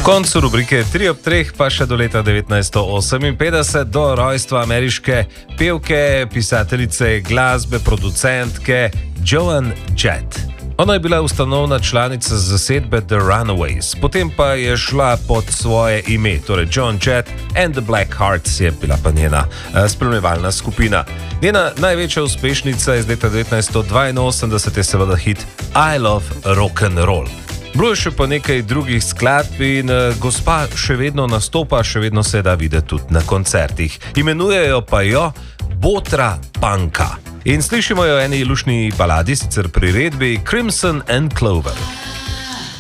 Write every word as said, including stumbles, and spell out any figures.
koncu rubrike tri ob treh pa še do leta devetnajststo oseminpetdeset, do rojstva ameriške pevke, pisateljice glasbe, producentke Joan Jett. Ona je bila ustanovna članica zasedbe The Runaways, potem pa je šla pod svoje ime, torej Joan Jett and the Black Hearts je bila pa njena uh, spremljevalna skupina. Njena največja uspešnica iz leta devetnajststo dvainosemdeset je seveda hit I Love Rock'n'Roll. Bilo je še pa nekaj drugih skladb in uh, gospa še vedno nastopa, še vedno se da videti tudi na koncertih. Imenujejo pa jo Botra Panka. In slišimo jo eni lušni baladi, sicer priredbi Crimson and Clover.